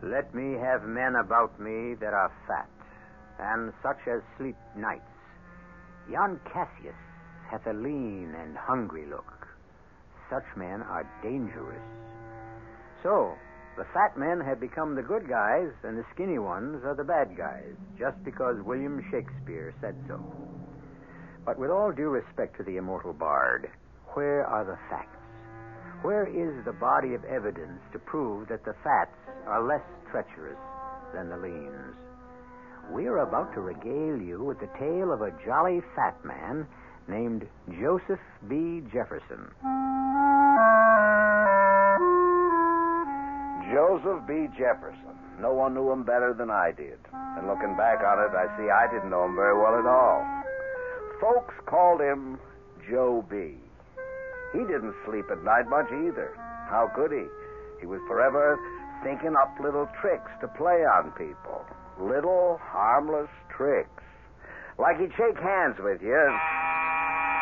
Let me have men about me that are fat, and such as sleep nights. Yon Cassius hath a lean and hungry look. Such men are dangerous. So, the fat men have become the good guys, and the skinny ones are the bad guys, just because William Shakespeare said so. But with all due respect to the immortal bard, where are the facts? Where is the body of evidence to prove that the fats are less treacherous than the leans? We're about to regale you with the tale of a jolly fat man named Joseph B. Jefferson. Joseph B. Jefferson. No one knew him better than I did. And looking back on it, I see I didn't know him very well at all. Folks called him Joe B. He didn't sleep at night much either. How could he? He was forever thinking up little tricks to play on people. Little, harmless tricks. Like he'd shake hands with you